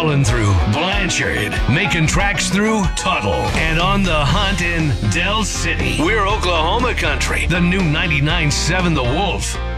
rolling through Blanchard, making tracks through Tuttle, and on the hunt in Del City. We're Oklahoma country, the new 99.7 The Wolf.